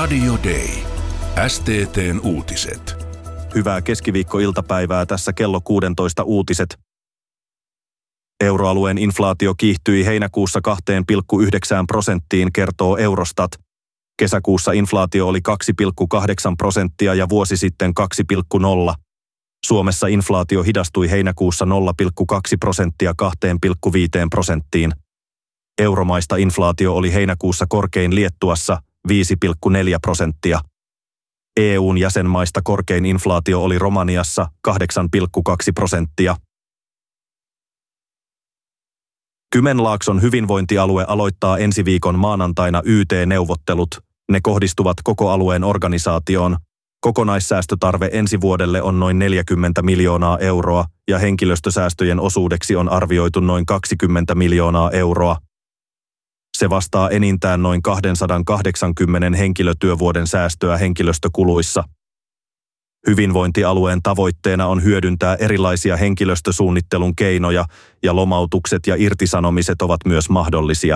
Radio Day. STT:n uutiset. Hyvää keskiviikkoiltapäivää, tässä kello 16 uutiset. Euroalueen inflaatio kiihtyi heinäkuussa 2,9%, kertoo Eurostat. Kesäkuussa inflaatio oli 2,8% ja vuosi sitten 2,0%. Suomessa inflaatio hidastui heinäkuussa 0,2% 2,5%. Euromaista inflaatio oli heinäkuussa korkein Liettuassa 5,4%. EU:n jäsenmaista korkein inflaatio oli Romaniassa 8,2%. Kymenlaakson hyvinvointialue aloittaa ensi viikon maanantaina YT-neuvottelut. Ne kohdistuvat koko alueen organisaatioon. Kokonaissäästötarve ensi vuodelle on noin 40 miljoonaa euroa ja henkilöstösäästöjen osuudeksi on arvioitu noin 20 miljoonaa euroa. Se vastaa enintään noin 280 henkilötyövuoden säästöä henkilöstökuluissa. Hyvinvointialueen tavoitteena on hyödyntää erilaisia henkilöstösuunnittelun keinoja ja lomautukset ja irtisanomiset ovat myös mahdollisia.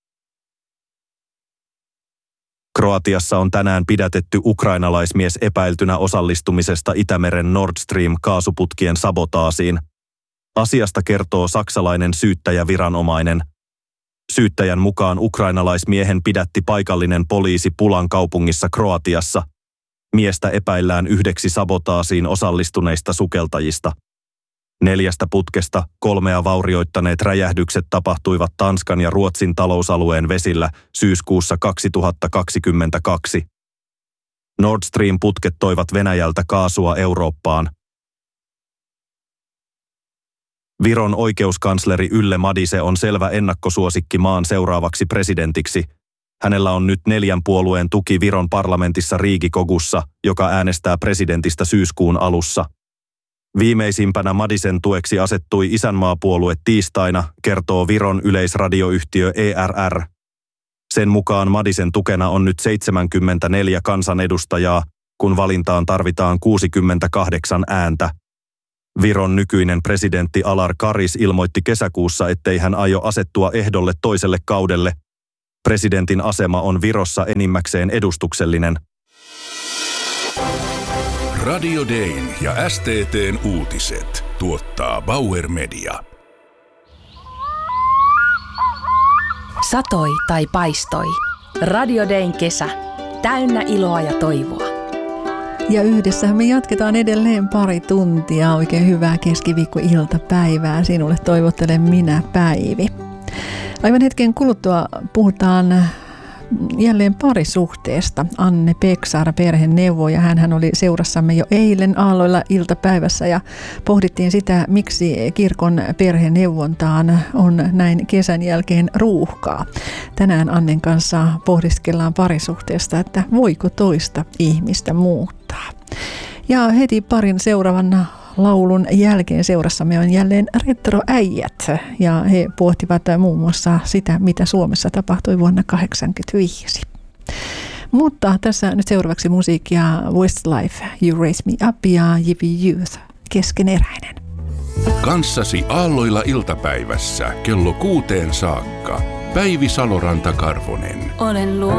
Kroatiassa on tänään pidätetty ukrainalaismies epäiltynä osallistumisesta Itämeren Nord Stream-kaasuputkien sabotaasiin. Asiasta kertoo saksalainen syyttäjäviranomainen. Syyttäjän mukaan ukrainalaismiehen pidätti paikallinen poliisi Pulan kaupungissa Kroatiassa. Miestä epäillään yhdeksi sabotaasiin osallistuneista sukeltajista. 4 putkesta 3 vaurioittaneet räjähdykset tapahtuivat Tanskan ja Ruotsin talousalueen vesillä syyskuussa 2022. Nord Stream-putket toivat Venäjältä kaasua Eurooppaan. Viron oikeuskansleri Ülle Madise on selvä ennakkosuosikki maan seuraavaksi presidentiksi. Hänellä on nyt 4 puolueen tuki Viron parlamentissa Riigikogussa, joka äänestää presidentistä syyskuun alussa. Viimeisimpänä Madisen tueksi asettui isänmaapuolue tiistaina, kertoo Viron yleisradioyhtiö ERR. Sen mukaan Madisen tukena on nyt 74 kansanedustajaa, kun valintaan tarvitaan 68 ääntä. Viron nykyinen presidentti Alar Karis ilmoitti kesäkuussa, ettei hän aio asettua ehdolle toiselle kaudelle. Presidentin asema on Virossa enimmäkseen edustuksellinen. Radio Dayn ja STT:n uutiset tuottaa Bauer Media. Satoi tai paistoi. Radio Dayn kesä. Täynnä iloa ja toivoa. Ja yhdessä me jatketaan edelleen pari tuntia. Oikein hyvää keskiviikkoiltapäivää. Sinulle toivottelen minä, Päivi. Aivan hetken kuluttua puhutaan jälleen parisuhteesta. Anne Peksar, perheneuvoja. Hänhän oli seurassamme jo eilen aalloilla iltapäivässä ja pohdittiin sitä, miksi kirkon perheneuvontaan on näin kesän jälkeen ruuhkaa. Tänään Annen kanssa pohdiskellaan parisuhteesta, että voiko toista ihmistä muuttaa. Ja heti parin seuraavan laulun jälkeen seurassamme on jälleen retroäijät ja he pohtivat muun muassa sitä, mitä Suomessa tapahtui vuonna 1985. Mutta tässä nyt seuraavaksi musiikkia Westlife, You Raise Me Up ja Jivi Youth, keskeneräinen. Kanssasi aalloilla iltapäivässä kello 6 saakka. Päivi Saloranta-Karvonen. Olen